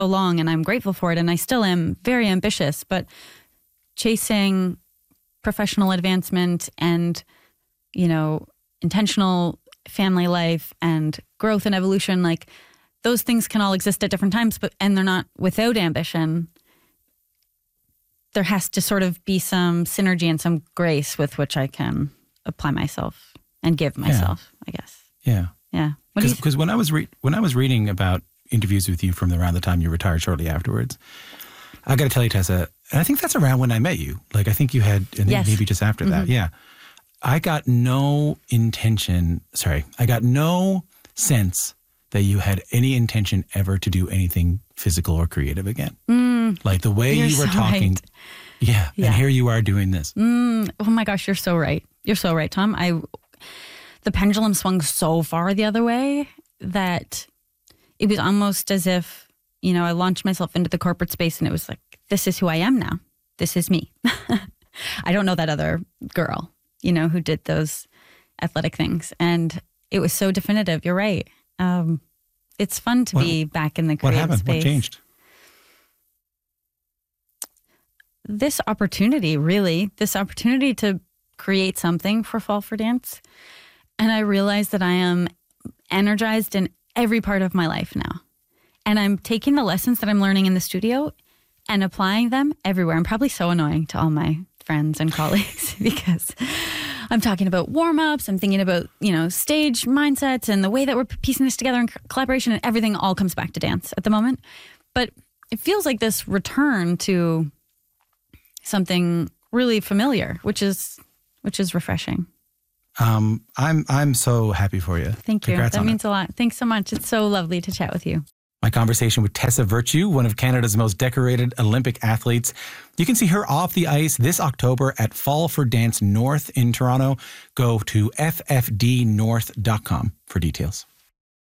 long, and I'm grateful for it. And I still am very ambitious, but chasing professional advancement and, intentional family life and growth and evolution, like those things can all exist at different times, and they're not without ambition. There has to sort of be some synergy and some grace with which I can apply myself and give myself, I guess. Yeah. Yeah. Because when I was reading about interviews with you from around the time you retired shortly afterwards, I got to tell you, Tessa, and I think that's around when I met you. Like, I think you had, and yes. maybe just after that. Yeah. I got no sense that you had any intention ever to do anything physical or creative again. Like the way you were talking. Right. Yeah. And here you are doing this. Oh my gosh, you're so right. You're so right, Tom. The pendulum swung so far the other way that it was almost as if, I launched myself into the corporate space and it was like, this is who I am now. This is me. I don't know that other girl, who did those athletic things. And it was so definitive. You're right. It's fun to be back in the creative space. What happened? Space. What changed? This opportunity to create something for Fall for Dance. And I realized that I am energized in every part of my life now. And I'm taking the lessons that I'm learning in the studio and applying them everywhere. I'm probably so annoying to all my friends and colleagues because I'm talking about warm-ups. I'm thinking about, stage mindsets and the way that we're piecing this together in collaboration, and everything all comes back to dance at the moment. But it feels like this return to something really familiar, which is refreshing. I'm so happy for you. Thank you. That means a lot. Thanks so much. It's so lovely to chat with you. My conversation with Tessa Virtue, one of Canada's most decorated Olympic athletes. You can see her off the ice this October at Fall for Dance North in Toronto. Go to ffdnorth.com for details.